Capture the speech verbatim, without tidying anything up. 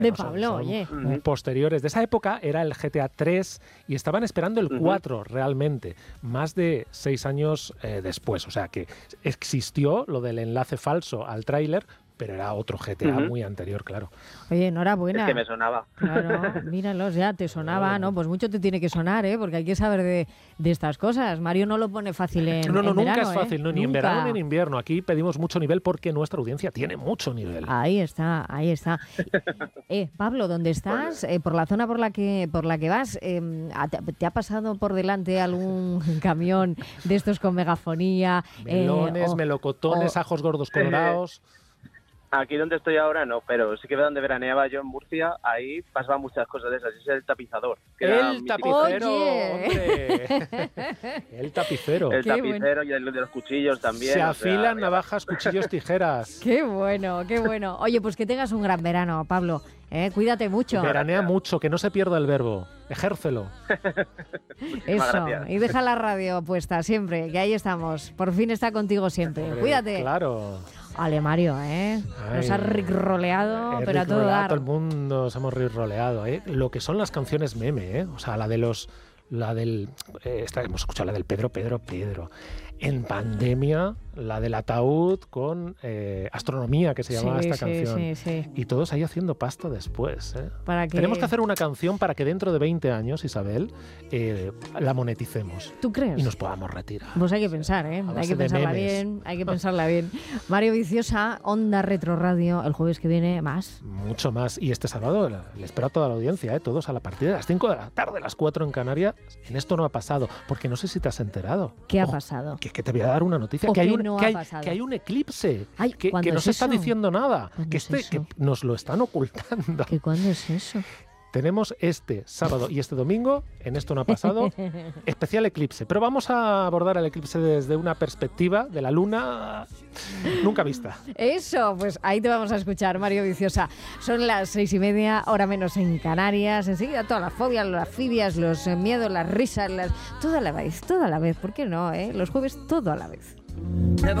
De Pablo, son, oye. Uh-huh. Posteriores. De esa época era el G T A tres y estaban esperando el uh-huh. cuatro realmente, más de seis años eh, después. O sea que existió lo del enlace falso al tráiler, pero era otro G T A uh-huh. muy anterior, claro. Oye, enhorabuena. Es que me sonaba. Claro, míralos, ya te sonaba, ¿no? Pues mucho te tiene que sonar, ¿eh? Porque hay que saber de, de estas cosas. Mario no lo pone fácil en No, no, en nunca verano, es fácil, ¿eh? no, ni nunca. en verano ni en invierno. Aquí pedimos mucho nivel porque nuestra audiencia tiene mucho nivel. Ahí está, ahí está. eh, Pablo, ¿dónde estás? Eh, por la zona por la que por la que vas, eh, ¿te ha pasado por delante algún camión de estos con megafonía? Melones, eh, o, melocotones, o, ajos gordos colorados... Aquí donde estoy ahora no, pero sí que donde veraneaba yo en Murcia, ahí pasaban muchas cosas de esas. Es el tapizador. Que el tapicero, hombre. El tapicero. El Qué tapicero bueno. Y el de los cuchillos también. Se o afilan sea, navajas, cuchillos, tijeras. Qué bueno, qué bueno. Oye, pues que tengas un gran verano, Pablo. ¿eh? Cuídate mucho. Veranea mucho, que no se pierda el verbo. Ejércelo. Eso, gracias. Y deja la radio puesta siempre, que ahí estamos. Por fin está contigo siempre. Hombre, Cuídate. Claro. Ale, Mario, ¿eh? Ay, Nos ha rigroleado, pero a todo dar. Todo el mundo nos hemos rigroleado, ¿eh? Lo que son las canciones meme, ¿eh? O sea, la de los... La del... Eh, esta, hemos escuchado la del Pedro, Pedro, Pedro. En pandemia, la del ataúd con eh, Astronomía, que se llamaba sí, esta sí, canción. Sí, sí. Y todos ahí haciendo pasta después, ¿eh? ¿Para qué? Tenemos que hacer una canción para que dentro de veinte años, Isabel, eh, la moneticemos. ¿Tú crees? Y nos podamos retirar. Pues hay que pensar, ¿eh? A Hay base que de pensarla memes. bien, hay que pensarla bien. Mario Viciosa, Onda Retro Radio, el jueves que viene, más. Mucho más. Y este sábado le espero a toda la audiencia, ¿eh? Todos a la partida de las cinco de la tarde, las cuatro en Canarias. En esto no ha pasado, porque no sé si te has enterado. ¿Qué ha Ojo, pasado? Que, que te voy a dar una noticia. ¿O Que hay, qué un, no que, ha hay, pasado? que hay un eclipse. Ay, que ¿cuándo que no es se está eso? diciendo nada. ¿Cuándo Que, es este, eso? que nos lo están ocultando. ¿Qué cuándo es eso? Tenemos este sábado y este domingo, en esto no ha pasado, especial eclipse. Pero vamos a abordar el eclipse desde una perspectiva de la luna nunca vista. Eso, pues ahí te vamos a escuchar, Mario Viciosa. Son las seis y media, hora menos en Canarias. Enseguida todas las fobias, las fibias, los miedos, las risas, las... todo a la vez, todo a la vez. ¿Por qué no, eh? Los jueves todo a la vez.